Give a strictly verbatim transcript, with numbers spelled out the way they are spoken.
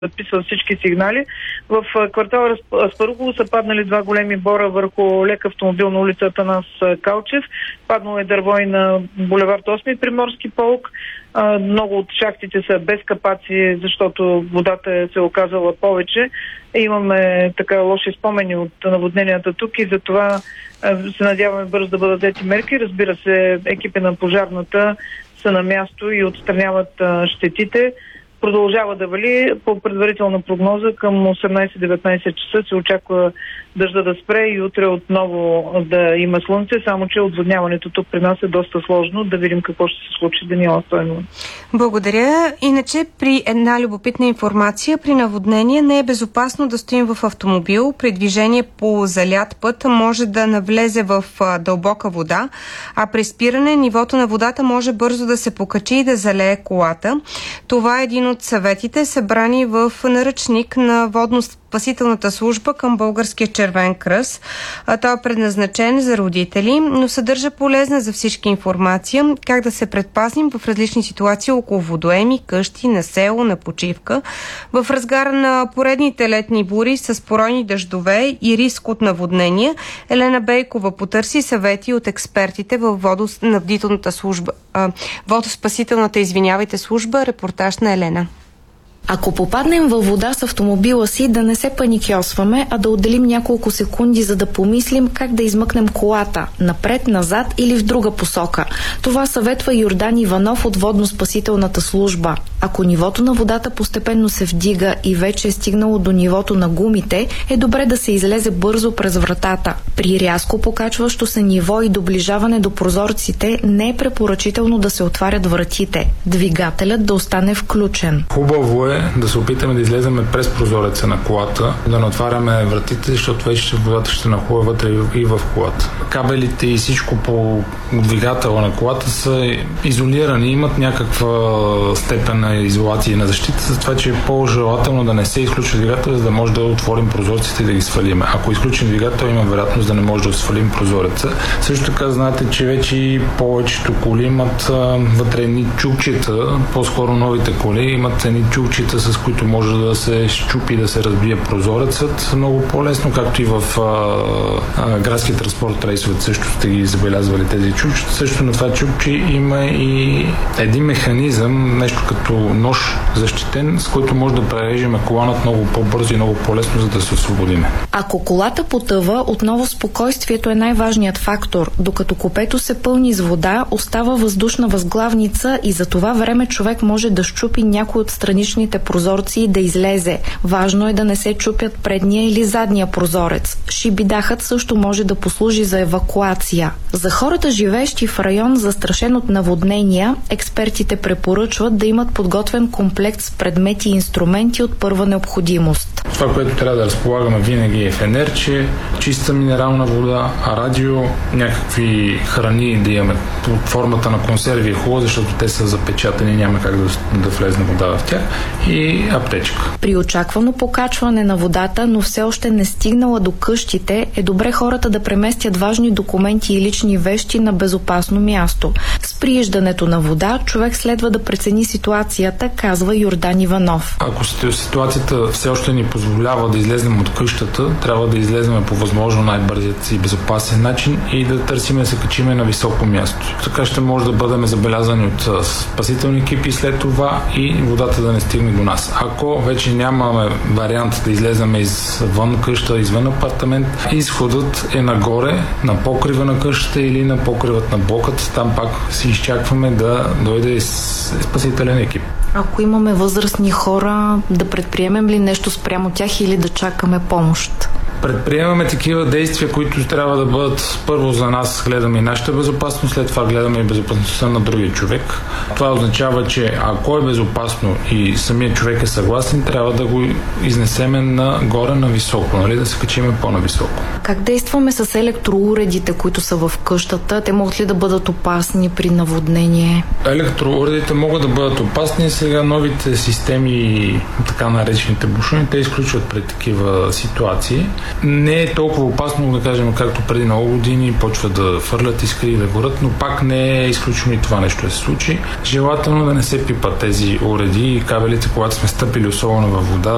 записват всички сигнали. В квартала Аспарухово са паднали два големи бора върху лек автомобил на улица Атанас Калчев. Паднало е дърво и на булевард осми Приморски полк. Много от шахтите са без капаци, защото водата се е оказала повече. Имаме така лоши спомени от наводненията тук и затова се надяваме бързо да бъдат взети мерки. Разбира се, екипи на пожарната са на място и отстраняват щетите. Продължава да вали. По предварителна прогноза към осемнайсет-деветнайсет часа се очаква дъжда да спре и утре отново да има слънце, само че отводняването тук при нас е доста сложно. Да видим какво ще се случи. Даниела Стойнова. Благодаря. Иначе при една любопитна информация, при наводнение не е безопасно да стоим в автомобил. При движение по залят път може да навлезе в дълбока вода, а при спиране нивото на водата може бързо да се покачи и да залее колата. Това е един от съветите, събрани в наръчник на водно-спасителната служба към Българския червен кръст. Той е предназначен за родители, но съдържа полезна за всички информация как да се предпазим в различни ситуации около водоеми, къщи, на село, на почивка. В разгара на поредните летни бури с поройни дъждове и риск от наводнения, Елена Бейкова потърси съвети от експертите в водоснабдителната служба, а, водоспасителната, извинявайте, служба. Репортаж на Елена. Ако попаднем във вода с автомобила си, да не се паникьосваме, а да отделим няколко секунди, за да помислим как да измъкнем колата – напред, назад или в друга посока. Това съветва Йордан Иванов от водно-спасителната служба. Ако нивото на водата постепенно се вдига и вече е стигнало до нивото на гумите, е добре да се излезе бързо през вратата. При рязко покачващо се ниво и доближаване до прозорците не е препоръчително да се отварят вратите. Двигателят да остане включен. Хубаво е да се опитаме да излеземе през прозореца на колата, да не отваряме вратите, защото вече водата ще нахлуе вътре и в колата. Кабелите и всичко по двигателя на колата са изолирани, имат някаква степен на изолация и на защита, за това, че е по-желателно да не се изключва двигател, за да може да отворим прозорците и да ги свалиме. Ако изключим двигател, има вероятност да не може да свалим прозореца. Също така знаете, че вече и повечето коли имат вътре едни чукчета, по-скоро новите коли имат едни чукчета, с които може да се щупи, да се разбие прозорецът много по-лесно, както и в а, а, градския транспорт, рейсовете също сте ги забелязвали тези чукчета. Също на това чукче има и един механизъм, нещо като нож защитен, с който може да прережем коланът много по-бързо и много по-лесно, за да се освободиме. Ако колата потъва, отново спокойствието е най-важният фактор. Докато купето се пълни с вода, остава въздушна възглавница и за това време човек може да щупи някой от страничните прозорци и да излезе. Важно е да не се чупят предния или задния прозорец. Шибидахът също може да послужи за евакуация. За хората, живеещи в район застрашен от наводнения, експертите препоръчват да имат подготвен комплект с предмети и инструменти от първа необходимост. Това, което трябва да разполагаме винаги е фенерче, чиста минерална вода, радио, някакви храни да имаме под формата на консерви е хубаво, защото те са запечатани, няма как да, да влезне вода в тях, и аптечка. При очаквано покачване на водата, но все още не стигнала до къщите, е добре хората да преместят важни документи и лични вещи на безопасно място. С прииждането на вода, човек следва да прецени ситуацията, казва Йордан Иванов. Ако ситуацията все още ни позволява да излезнем от къщата, трябва да излезем по възможно най-бързият и безопасен начин и да търсим да се качиме на високо място. Така ще може да бъдем забелязани от спасителни екипи след това и водата да не стигне до нас. Ако вече нямаме вариант да излезем извън къща, извън апартамент, изходът е нагоре, на покрива на къщата или на покривът на блокът. Там пак си изчакваме да дойде спасителен екип. Ако имаме възрастни хора, да предприемем ли нещо спрямо тях или да чакаме помощ? Предприемаме такива действия, които трябва да бъдат първо за нас, гледаме и нашата безопасност, след това гледаме и безопасността на другия човек. Това означава, че ако е безопасно и самият човек е съгласен, трябва да го изнесеме нагоре на високо, нали? Да се качиме по-нависоко. Как действаме с електроуредите, които са в къщата? Те могат ли да бъдат опасни при наводнение? Електроуредите могат да бъдат опасни. Сега новите системи, така наречените бушони, те изключват пред такива ситуации. Не е толкова опасно, да кажем, както преди много години, почва да фърлят искри, да горят, но пак не е изключено и това нещо да се случи. Желателно да не се пипат тези уреди и кабелите, когато сме стъпили особено във вода,